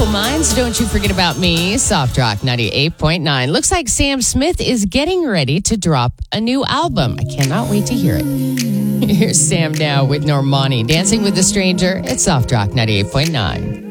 Simple Minds, Don't You Forget About Me, Soft Rock 98.9. Looks like Sam Smith is getting ready to drop a new album. I cannot wait to hear it. Here's Sam now with Normani, Dancing with a Stranger at Soft Rock 98.9.